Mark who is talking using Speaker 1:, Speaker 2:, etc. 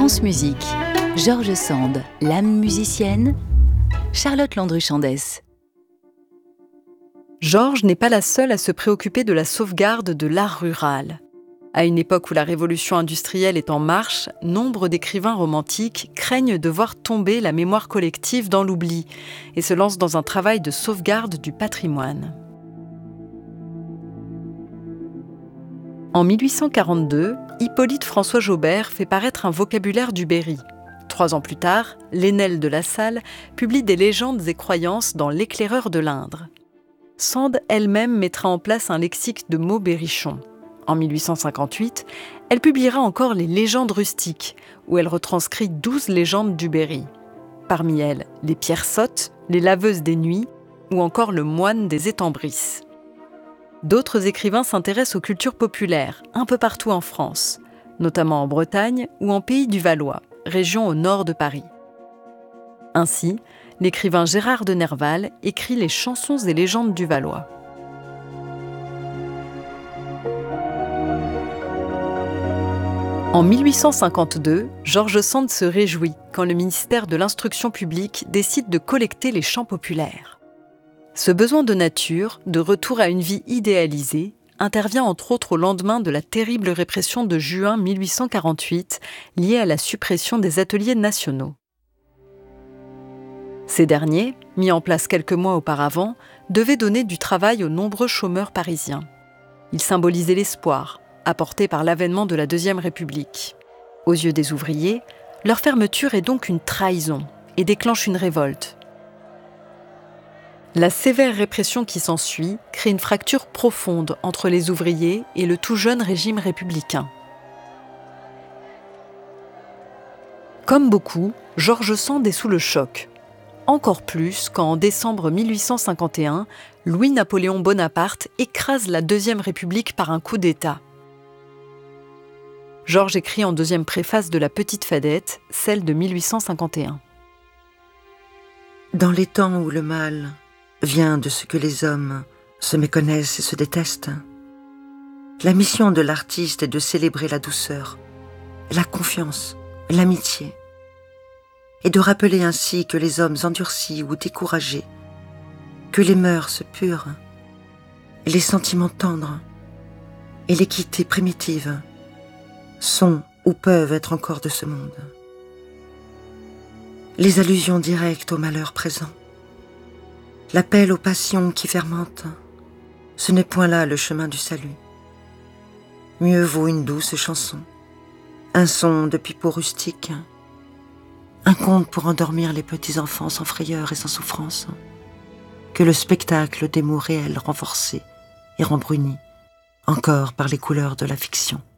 Speaker 1: France Musique, George Sand, l'âme musicienne, Charlotte Landru-Chandès.
Speaker 2: Georges n'est pas la seule à se préoccuper de la sauvegarde de l'art rural. À une époque où la révolution industrielle est en marche, nombre d'écrivains romantiques craignent de voir tomber la mémoire collective dans l'oubli et se lancent dans un travail de sauvegarde du patrimoine. En 1842, Hippolyte François Jaubert fait paraître un vocabulaire du Berry. 3 ans plus tard, Lénel de La Salle publie des légendes et croyances dans L'Éclaireur de l'Indre. Sand elle-même mettra en place un lexique de mots berrichons. En 1858, elle publiera encore les légendes rustiques, où elle retranscrit 12 légendes du Berry. Parmi elles, les pierres sottes, les laveuses des nuits, ou encore le moine des étambrisses. D'autres écrivains s'intéressent aux cultures populaires, un peu partout en France, notamment en Bretagne ou en Pays du Valois, région au nord de Paris. Ainsi, l'écrivain Gérard de Nerval écrit les chansons et légendes du Valois. En 1852, George Sand se réjouit quand le ministère de l'Instruction publique décide de collecter les chants populaires. Ce besoin de nature, de retour à une vie idéalisée, intervient entre autres au lendemain de la terrible répression de juin 1848, liée à la suppression des ateliers nationaux. Ces derniers, mis en place quelques mois auparavant, devaient donner du travail aux nombreux chômeurs parisiens. Ils symbolisaient l'espoir, apporté par l'avènement de la Deuxième République. Aux yeux des ouvriers, leur fermeture est donc une trahison et déclenche une révolte. La sévère répression qui s'ensuit crée une fracture profonde entre les ouvriers et le tout jeune régime républicain. Comme beaucoup, George Sand est sous le choc. Encore plus quand, en décembre 1851, Louis-Napoléon Bonaparte écrase la Deuxième République par un coup d'État. Georges écrit en deuxième préface de La Petite Fadette, celle de 1851.
Speaker 3: Dans les temps où le mal vient de ce que les hommes se méconnaissent et se détestent, la mission de l'artiste est de célébrer la douceur, la confiance, l'amitié, et de rappeler ainsi que les hommes endurcis ou découragés, que les mœurs pures, les sentiments tendres et l'équité primitive sont ou peuvent être encore de ce monde. Les allusions directes au malheur présent, l'appel aux passions qui fermentent, ce n'est point là le chemin du salut. Mieux vaut une douce chanson, un son de pipeau rustique, un conte pour endormir les petits enfants sans frayeur et sans souffrance, que le spectacle des mots réels renforcés et rembrunis, encore par les couleurs de la fiction.